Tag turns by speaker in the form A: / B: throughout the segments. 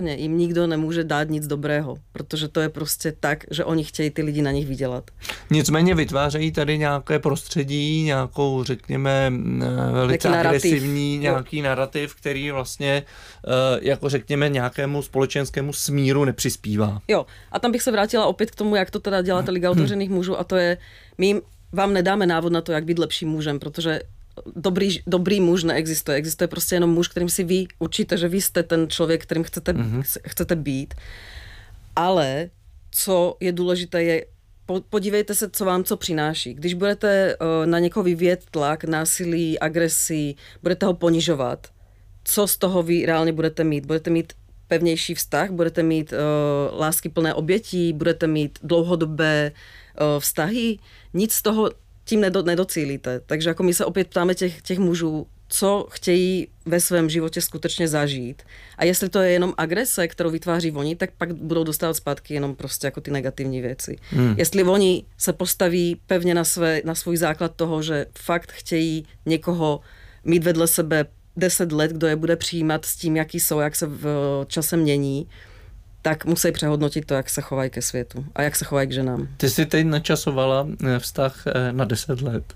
A: Im nikdo nemůže dát nic dobrého, protože to je prostě tak, že oni chtějí ty lidi na nich vydělat.
B: Nicméně vytvářejí tady nějaké prostředí, nějakou, řekněme, velice agresivní, nějaký narrativ, který vlastně, jako řekněme, nějakému společenskému smíru nepřispívá.
A: Jo, a tam bych se vrátila opět k tomu, jak to teda děláte Liga otevřených mužů, a to je, my vám nedáme návod na to, jak být lepším mužem, protože dobrý muž neexistuje. Existuje prostě jenom muž, kterým si vy určíte, že vy jste ten člověk, kterým chcete být. Ale co je důležité, je podívejte se, co vám co přináší. Když budete na někoho vyvíjet tlak, násilí, agresi, budete ho ponižovat, co z toho vy reálně budete mít? Budete mít pevnější vztah, budete mít láskyplné oběti, budete mít dlouhodobé vztahy, nic z toho tím nedocílíte. Takže jako my se opět ptáme těch mužů, co chtějí ve svém životě skutečně zažít. A jestli to je jenom agrese, kterou vytváří oni, tak pak budou dostávat zpátky jenom prostě jako ty negativní věci. Jestli oni se postaví pevně na svůj základ toho, že fakt chtějí někoho mít vedle sebe 10 let, kdo je bude přijímat s tím, jaký jsou, jak se v čase mění, tak musí přehodnotit to, jak se chovají ke světu a jak se chovají k ženám.
B: Ty jsi teď načasovala vztah na 10 let.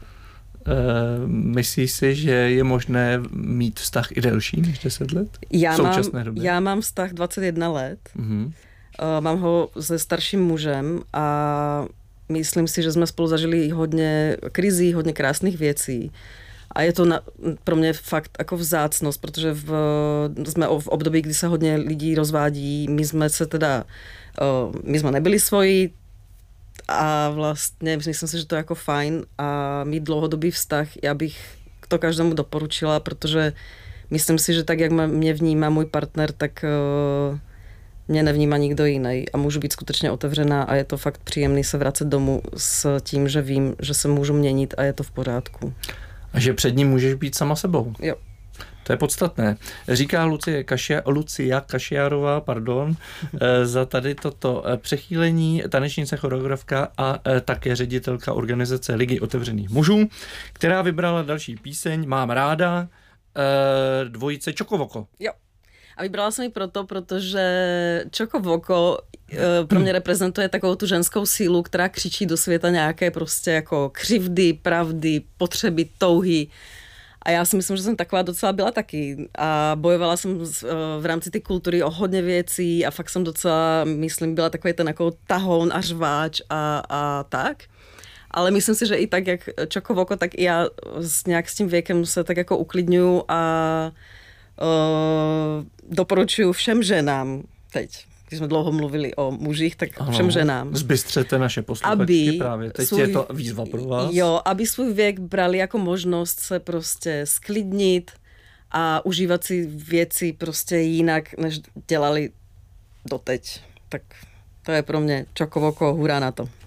B: Myslíš si, že je možné mít vztah i delší než 10 let v současné době?
A: Já mám vztah 21 let. Mám ho se starším mužem a myslím si, že jsme spolu zažili hodně krizí, hodně krásných věcí. A je to pro mě fakt jako vzácnost, protože jsme v období, kdy se hodně lidí rozvádí. My jsme nebyli svoji a vlastně myslím si, že to je jako fajn a mít dlouhodobý vztah. Já bych to každému doporučila, protože myslím si, že tak, jak mě vnímá můj partner, tak mě nevnímá nikdo jiný a můžu být skutečně otevřená a je to fakt příjemný se vracet domů s tím, že vím, že se můžu měnit a je to v pořádku.
B: A že před ním můžeš být sama sebou.
A: Jo.
B: To je podstatné. Říká Lucia Kašiárová, za tady toto přechýlení, tanečnice, choreografka a také ředitelka organizace Ligy otevřených mužů, která vybrala další píseň Mám ráda, dvojice Čokovoko.
A: Jo. A vybrala jsem ji protože Čokovoko pro mě reprezentuje takovou tu ženskou sílu, která křičí do světa nějaké prostě jako křivdy, pravdy, potřeby, touhy. A já si myslím, že jsem taková docela byla taky. A bojovala jsem v rámci té kultury o hodně věcí a fakt jsem docela, myslím, byla takový ten jako tahoun a řváč a tak. Ale myslím si, že i tak, jak Čokovoko, tak i já nějak s tím věkem se tak jako uklidňuju a doporučuju všem ženám teď, když jsme dlouho mluvili o mužích, tak všem ženám.
B: Zbystřete naše posluchačky právě. Teď je to výzva pro vás.
A: Jo, aby svůj věk brali jako možnost se prostě sklidnit a užívat si věci prostě jinak, než dělali doteď. Tak to je pro mě Čokovoko, hurá na to.